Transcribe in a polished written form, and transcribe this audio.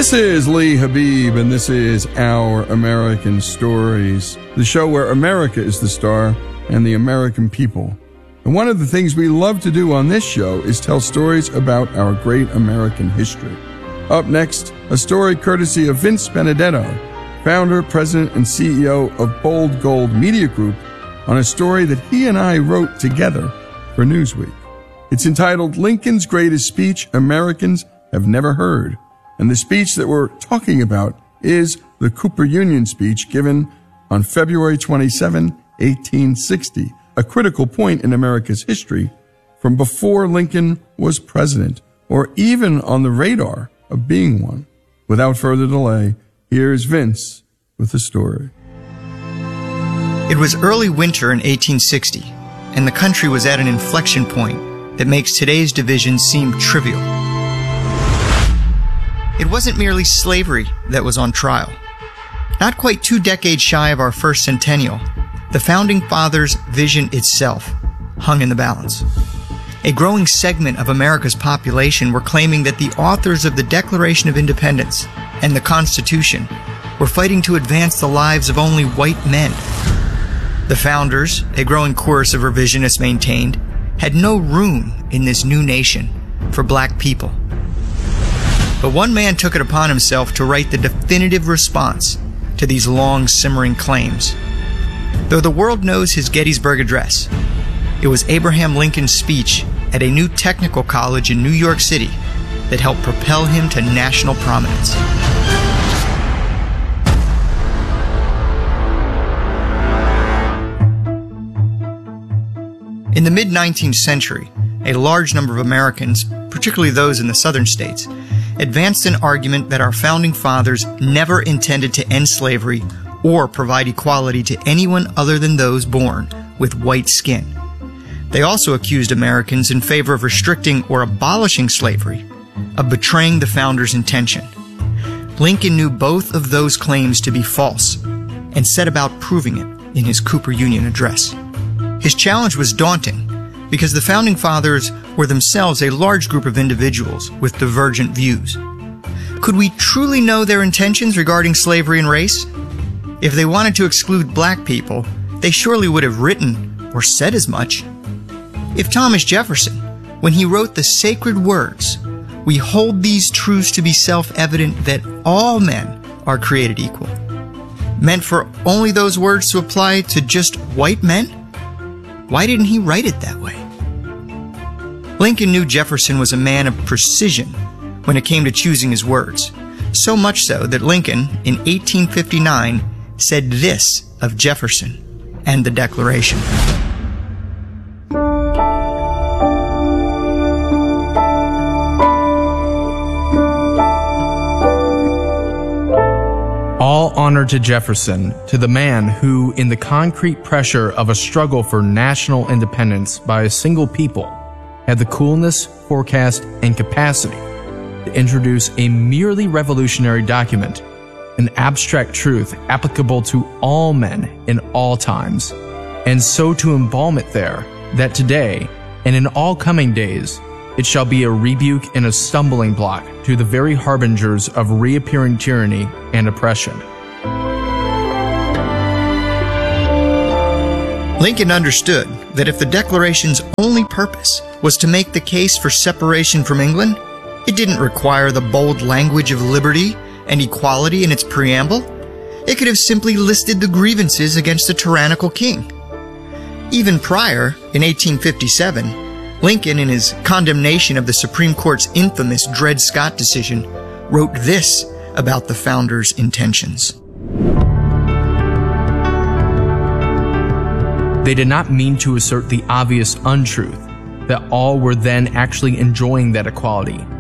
This is Lee Habib, and this is Our American Stories, the show where America is the star and the American people. And one of the things we love to do on this show is tell stories about our great American history. Up next, a story courtesy of Vince Benedetto, founder, president, and CEO of Bold Gold Media Group, on a story that he and I wrote together for Newsweek. It's entitled Lincoln's Greatest Speech Americans Have Never Heard. And the speech that we're talking about is the Cooper Union speech given on February 27, 1860, a critical point in America's history from before Lincoln was president or even on the radar of being one. Without further delay, here's Vince with the story. It was early winter in 1860, and the country was at an inflection point that makes today's divisions seem trivial. It wasn't merely slavery that was on trial. Not quite 2 decades shy of our first centennial, the Founding Fathers' vision itself hung in the balance. A growing segment of America's population were claiming that the authors of the Declaration of Independence and the Constitution were fighting to advance the lives of only white men. The founders, a growing chorus of revisionists maintained, had no room in this new nation for black people. But one man took it upon himself to write the definitive response to these long simmering claims. Though the world knows his Gettysburg Address, it was Abraham Lincoln's speech at a new technical college in New York City that helped propel him to national prominence. In the mid-19th century, a large number of Americans, particularly those in the southern states, advanced an argument that our founding fathers never intended to end slavery or provide equality to anyone other than those born with white skin. They also accused Americans in favor of restricting or abolishing slavery of betraying the founders' intention. Lincoln knew both of those claims to be false and set about proving it in his Cooper Union Address. His challenge was daunting because the Founding Fathers were themselves a large group of individuals with divergent views. Could we truly know their intentions regarding slavery and race? If they wanted to exclude black people, they surely would have written or said as much. If Thomas Jefferson, when he wrote the sacred words, "We hold these truths to be self-evident that all men are created equal," meant for only those words to apply to just white men, why didn't he write it that way? Lincoln knew Jefferson was a man of precision when it came to choosing his words, so much so that Lincoln, in 1859, said this of Jefferson and the Declaration. All honor to Jefferson, to the man who, in the concrete pressure of a struggle for national independence by a single people, had the coolness, forecast, and capacity to introduce a merely revolutionary document, an abstract truth applicable to all men in all times, and so to embalm it there, that today, and in all coming days, it shall be a rebuke and a stumbling block to the very harbingers of reappearing tyranny and oppression. Lincoln understood that if the Declaration's only purpose was to make the case for separation from England, it didn't require the bold language of liberty and equality in its preamble. It could have simply listed the grievances against the tyrannical king. Even prior, in 1857, Lincoln, in his condemnation of the Supreme Court's infamous Dred Scott decision, wrote this about the founders' intentions. They did not mean to assert the obvious untruth that all were then actually enjoying that equality